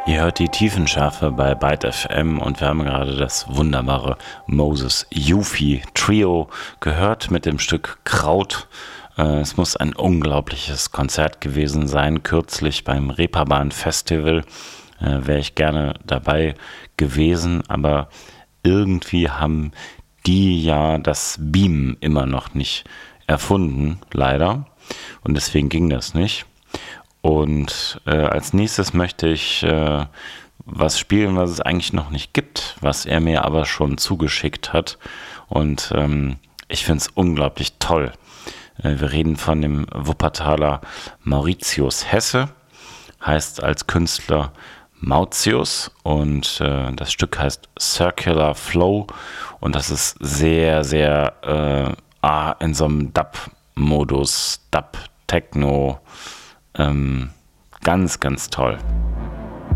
Ihr hört die Tiefenschärfe bei Byte FM und wir haben gerade das wunderbare Moses Yufi Trio gehört mit dem Stück Kraut. Es muss ein unglaubliches Konzert gewesen sein, kürzlich beim Reeperbahn Festival. Wäre ich gerne dabei gewesen, aber irgendwie haben die ja das Beamen immer noch nicht erfunden, leider. Und deswegen ging das nicht. Und als nächstes möchte ich was spielen, was es eigentlich noch nicht gibt, was er mir aber schon zugeschickt hat. Und ich finde es unglaublich toll. Wir reden von dem Wuppertaler Mauritius Hesse, heißt als Künstler Mautius und das Stück heißt Circular Flow und das ist sehr, sehr in so einem Dub-Modus, Dub-Techno, ganz, ganz toll.